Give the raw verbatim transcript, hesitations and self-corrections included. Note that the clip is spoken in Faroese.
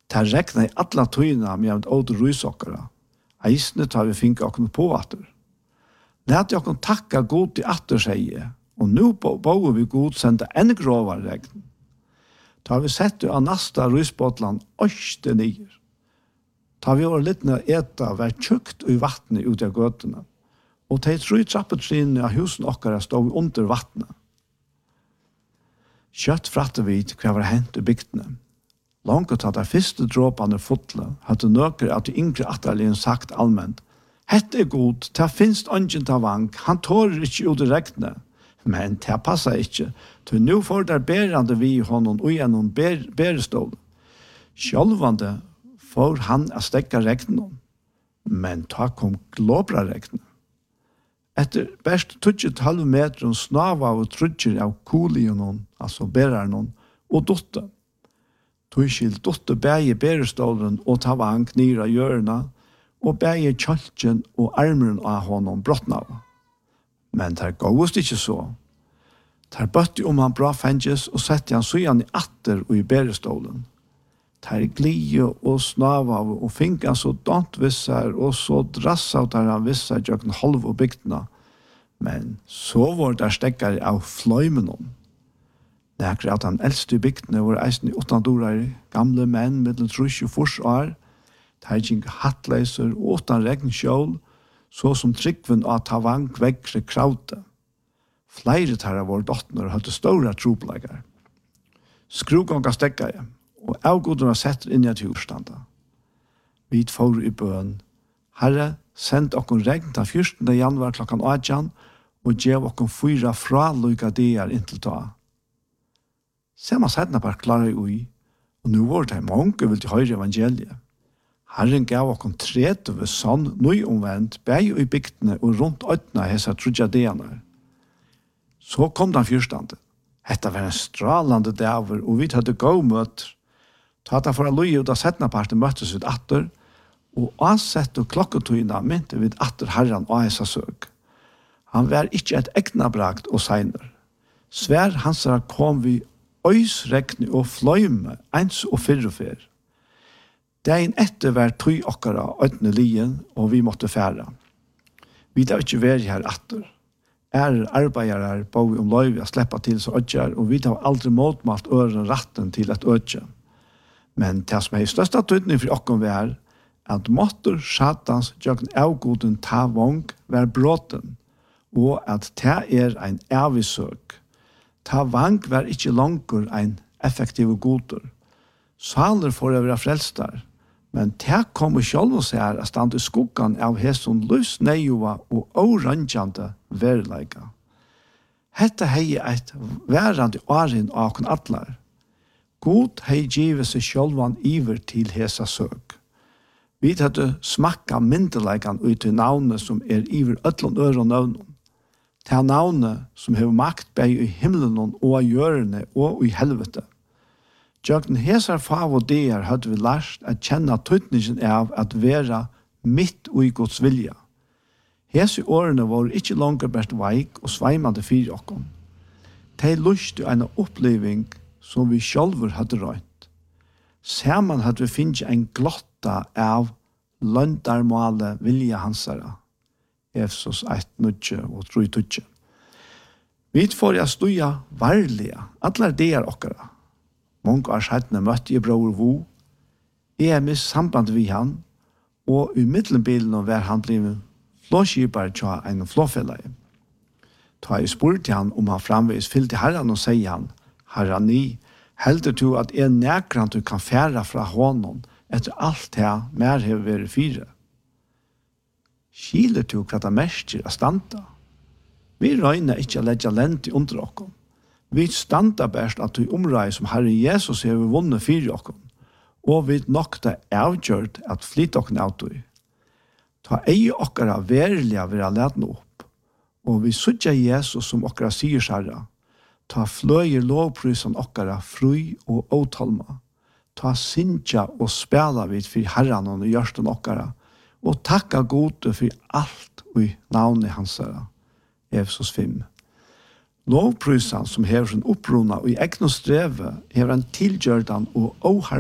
Ta regna i alla tøyna med åt ruisokkara. Eisne tar vi finka okkur på atter. Lät jag tacka god i atter seie, og nu bauer vi god senda enn grovare regn. Ta vi sett av nasta ruisbåtland øste nyer. Ta vi over litt ned eta vær tjukt i vattnet ut av gøtene, og ta tru trappetrinne av husen okkara stod under vattnet. Kjøtt fratte vid hva var hent i bygdene. Langt at de første dråpene fotle hadde nøkker at de yngre atterlien sagt allment, «Hette er god, ta finst ungen ta vank, han tårer ikke ut i regnet.» Men det passer ikke, til nå får der berande vi honom og gjennom ber, berestål. Sjølvande får han å stekka regnen, men ta kom glåbra regnen. Etter best tutset halv meter og snava og trudger av kolionen, altså berarnon, og dotte. Tøyskild dotte bæge berestålen og ta vank nira hjørna, og bæge kjøltjen og armen av honom brottnava. Men det gåst ikke så. Der bøtte om han bra fenges og sette han søyan i atter og i berestålen. Der glie og snava og fink han så dant vissar og så drassa der han vissar jøkken halv og bygdena. Men så var der stekkare av fløymenon. Nekre at han eldste i bygdene var eisen i åttandorar, gamle menn middel trus og fors år, der gikk hattleiser og åttan regnkjål, så som tryggven av Tavang vekkre kraute. Flere tar av våre dottner hadde store tropleggere. Skrugånga stekka jeg, og avgodene setter inn i et husstanda. Vi får i bøen. Herre, send okken regn til fjortende januar klokkan åtjan, og gjev okken fyra fra lukka dier inntil ta. Sema sedna bare klarer ui, og nu var det mange vil til høyre evangeliet. Herren gav okken tredje ved sånn nøyomvendt, bæg i bygdene og rundt øytene hesa trudja dianer. Så kom den fyrstande. Hetta var en stralande daver, og vi hadde gå møter. Tata for a lui ut av setna parten møttes vi atter, og ansett og klokketøyna mynte vi atter herran og hesa søk. Han var ikkje et egnabrakt og seiner. Svær hansara kom vi øysrekne og fløyme, eins og fyrrefer. Dagen etter var tøy okkara øytne lien, og vi måtte færa. Vi da ikkje væri her atter. Er arbeidarar bau om løyvi a sleppa til så ødjar, og vi da aldri motmalt øren ratten til et ødje. Men det som er i største tøytning for okken var, at måtter satans jøkken avgoden ta vong var bråten, og at det er ein avisøk. Ta vang var ikkje langer ein effektiv goder. Saler får jeg være frelstar, men det kommer selv å se her å stande i skuggan av hesson lus neiova og oranjande verleika. Hette hei eit værande årin av kun atlar. God hei givet seg sjølvan iver til hesa søk. Vi hadde smakka myndeleikan ut til navnet som er iver ötlund øre og navnen. Til navnet som hever makt bei i himmelen og i hjørne og i helvete. Jøgn hesar fav og der hadde vi lært at kjenne tøytningen av at være midt og i Guds vilja. Hese årene var ikke langer best veik og sveimande fyr okken. De lyste en oppleving som vi sjølver hadde røynt. Saman hadde vi finnet en glotta av løndarmale vilja hansara. Efsos ett nudje og tru tudje. Vi får jeg stuja varlige, atler der okkara. Mange år siden møtte jeg bror Vo. Jeg er mist samband vi han, og i middelbilen var han blivet flåskipar til en flåfellag. Da jeg spurte han om han framvis fyllte herran og sier han, herran ni, helder du at jeg nekrant du kan færa fra honom etter alt det mer har vært fire? Kiler du hva det mestjer er standa? Vi røyner ikke å legge lent i under okken. Vi standa best at vi omrei som Herre Jesus har vunnet fyrir okken, og vi nokta avgjørt at flyt okken av tog. Ta ei okkara verilega vera ledne opp, og vi sutja Jesus som okkara sier særra. Ta fløyer lovprysan okkara fri og åtalma. Ta sinja og spela vid for Herran og gjørsten okkara, og takka gode for alt i navnet hansara. Efesos fem. Lovprysan som hever sin opprona og i egn og streve hever en tilgjørdan og